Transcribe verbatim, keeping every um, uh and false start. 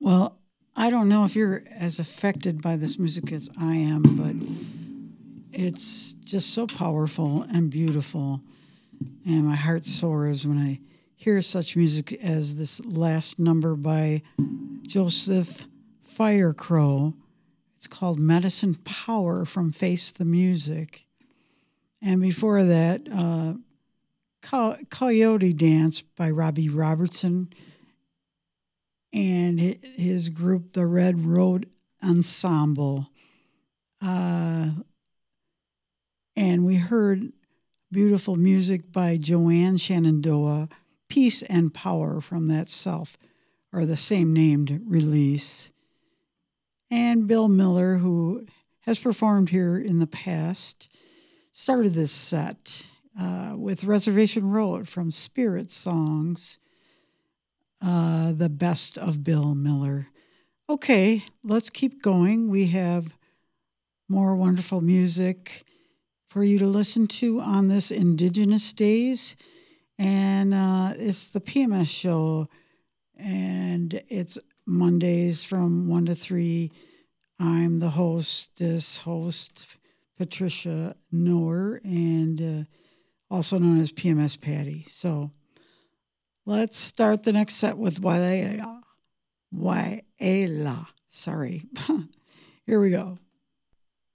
Well, I don't know if you're as affected by this music as I am, but it's just so powerful and beautiful. And my heart soars when I hear such music as this last number by Joseph Firecrow. It's called Medicine Power from Face the Music. And before that, uh, Co- Coyote Dance by Robbie Robertson and his group, the Red Road Ensemble. Uh, and we heard beautiful music by Joanne Shenandoah, Peace and Power from that self, or the same named release. And Bill Miller, who has performed here in the past, started this set uh, with Reservation Road from Spirit Songs, uh, the best of Bill Miller. Okay, let's keep going. We have more wonderful music for you to listen to on this Indigenous Days. And uh, it's the P M S show, and it's Mondays from one to three. I'm the host, this host, Patricia Noer, and uh, also known as P M S Patty. So let's start the next set with Waiela. Waiela. Sorry. Here we go.